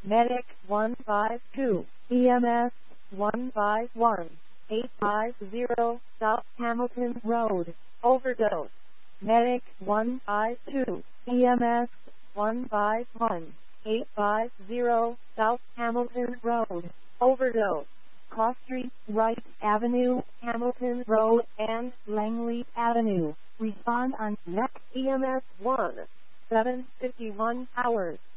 Medic 152, EMS 151, 850, South Hamilton Road, overdose. Medic 152, EMS 151, 850, South Hamilton Road, overdose. Cross Street, Wright Avenue, Hamilton Road, and Langley Avenue. Respond on next EMS 1, 7:51 hours.